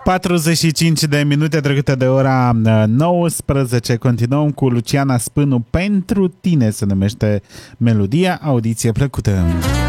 45 de minute trecute de ora 19. Continuăm cu Luciana Spânu. Pentru tine se numește melodia. Audiție plăcută.